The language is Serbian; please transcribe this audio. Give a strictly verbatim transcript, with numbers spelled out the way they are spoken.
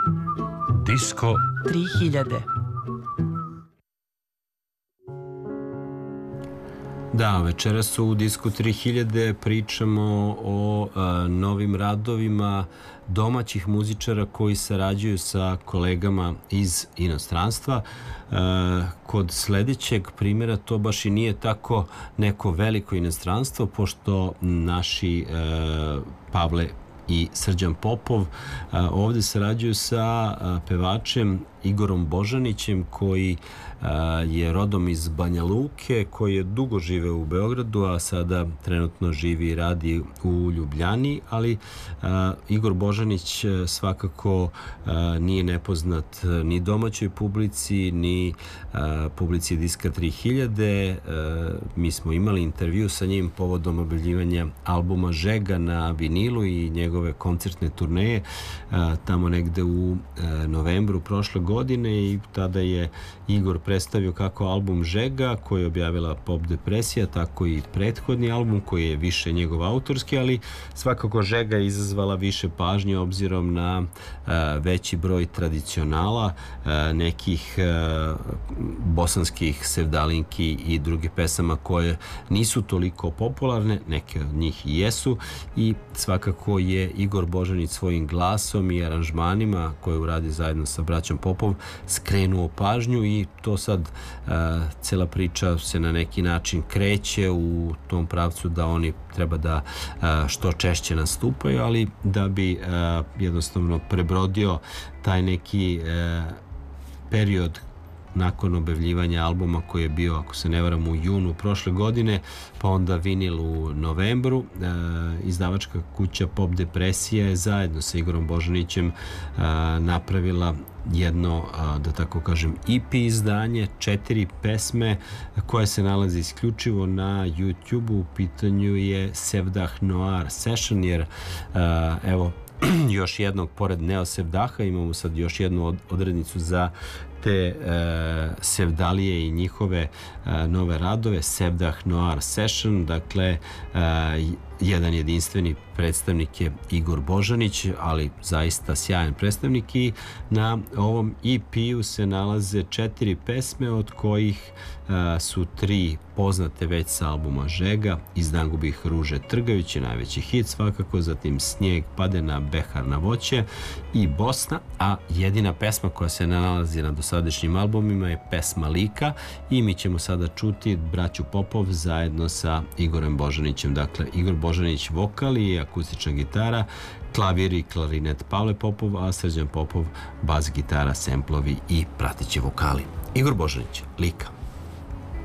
Disko tri hiljade. Da, večeras u Disku tri hiljade pričamo o a, novim radovima domaćih muzičara koji sarađuju sa kolegama iz inostranstva. A, kod sledećeg primjera to baš i nije tako neko veliko inostranstvo, pošto naši a, Pavle i Srđan Popov a, ovde sarađuju sa a, pevačem Igorom Božanićem, koji a, je rodom iz Banja Luke, koji je dugo živeo u Beogradu, a sada trenutno živi i radi u Ljubljani, ali a, Igor Božanić svakako a, nije nepoznat ni domaćoj publici, ni a, publici Diska tri hiljade. A, mi smo imali intervju sa njim povodom objavljivanja albuma Žega na vinilu i njegove koncertne turneje a, tamo negde u a, novembru prošle godine, i tada je Igor predstavio kako album Žega, koji je objavila Pop Depresija, tako i prethodni album koji je više njegov autorski, ali svakako Žega je izazvala više pažnje obzirom na a, veći broj tradicionala, a, nekih a, bosanskih sevdalinki i druge pesama koje nisu toliko popularne, neke od njih i jesu, i svakako je Igor Božanić svojim glasom i aranžmanima koje uradi zajedno sa braćom Popov skrenuo pažnju, i to sad a, cela priča se na neki način kreće u tom pravcu da oni treba da a, što češće nastupaju, ali da bi a, jednostavno prebrodio taj neki a, period nakon objavljivanja albuma koji je bio, ako se ne varam, u junu prošle godine, pa onda vinil u novembru. E, izdavačka kuća Pop Depresija je zajedno sa Igorom Božanićem e, napravila jedno, a, da tako kažem, E P izdanje, četiri pesme koje se nalaze isključivo na YouTube-u. U pitanju je Sevdah Noir Session, jer a, evo, još jednog, pored Neo Sevdaha, imamo sad još jednu od, odrednicu za te e, sevdalije i njihove e, nove radove, Sevdah Noir Session. Dakle, e, jedan jedinstveni predstavnik je Igor Božanić, ali zaista sjajan predstavnik, i na ovom E P-u se nalaze četiri pesme, od kojih a, su tri poznate već sa albuma Žega: Izdangubih ruže trgajući, najveći hit svakako, zatim Snijeg pade na behar na voće i Bosna, a jedina pesma koja se nalazi na dosadašnjim albumima je pesma Lika, i mi ćemo sada čuti braću Popov zajedno sa Igorem Božanićem. Dakle, Igor Božanić vokal i akustična gitara, klavir i klarinet Pavle Popov, a Srđan Popov bas gitara, semplovi i prateći vokali. Igor Božanić, Lika.